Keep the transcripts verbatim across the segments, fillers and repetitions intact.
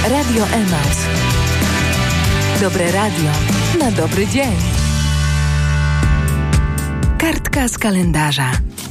Radio Emaus. Dobre radio na dobry dzień. Kartka z kalendarza.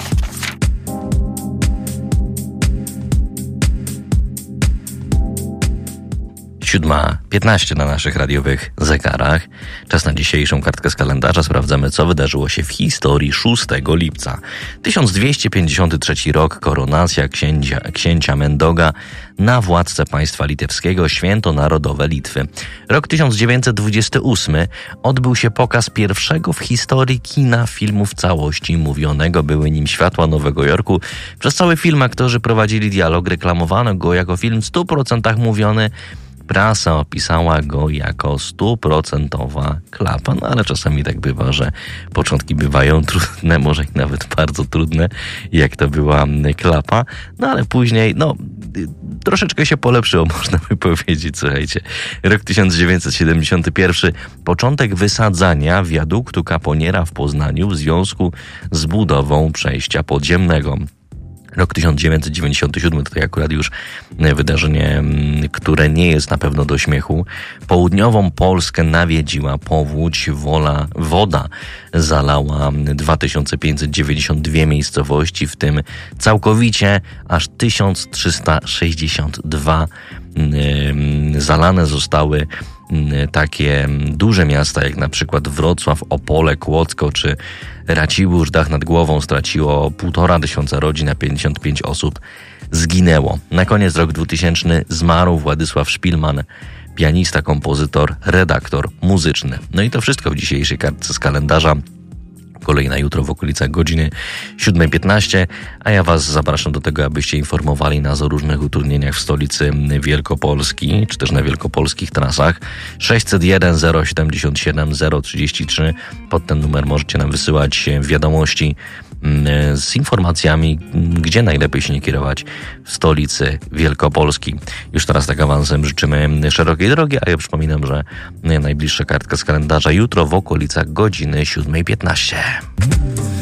siódma piętnaście na naszych radiowych zegarach. Czas na dzisiejszą kartkę z kalendarza. Sprawdzamy, co wydarzyło się w historii szóstego lipca. tysiąc dwieście pięćdziesiąty trzeci rok, koronacja księcia, księcia Mendoga na władcę państwa litewskiego, święto narodowe Litwy. Rok tysiąc dziewięćset dwudziesty ósmy odbył się pokaz pierwszego w historii kina filmu w całości mówionego. Były nim Światła Nowego Jorku. Przez cały film aktorzy prowadzili dialog, reklamowano go jako film w stu procentach mówiony. Prasa opisała go jako stuprocentowa klapa, no ale czasami tak bywa, że początki bywają trudne, może i nawet bardzo trudne, jak to była klapa, no ale później, no, troszeczkę się polepszyło, można by powiedzieć, słuchajcie. Rok tysiąc dziewięćset siedemdziesiąty pierwszy, początek wysadzania wiaduktu Caponiera w Poznaniu w związku z budową przejścia podziemnego. Rok tysiąc dziewięćset dziewięćdziesiąty siódmy, tutaj akurat już wydarzenie, które nie jest na pewno do śmiechu. Południową Polskę nawiedziła powódź, wola, woda zalała dwa tysiące pięćset dziewięćdziesiąt dwie miejscowości, w tym całkowicie aż tysiąc trzysta sześćdziesiąt dwa zalane zostały takie duże miasta jak na przykład Wrocław, Opole, Kłodzko czy Racibórz. Dach nad głową straciło półtora tysiąca rodzin, a pięćdziesiąt pięć osób zginęło. Na koniec rok dwutysięczny zmarł Władysław Szpilman, pianista, kompozytor, redaktor muzyczny. No i to wszystko w dzisiejszej kartce z kalendarza. Kolejna jutro w okolicach godziny siódma piętnaście, a ja was zapraszam do tego, abyście informowali nas o różnych utrudnieniach w stolicy Wielkopolski, czy też na wielkopolskich trasach. sześćset jeden zero siedemdziesiąt siedem zero trzydzieści trzy. Pod ten numer możecie nam wysyłać wiadomości z informacjami, gdzie najlepiej się nie kierować w stolicy Wielkopolski. Już teraz tak awansem życzymy szerokiej drogi, a ja przypominam, że najbliższa kartka z kalendarza jutro w okolicach godziny siódma piętnaście.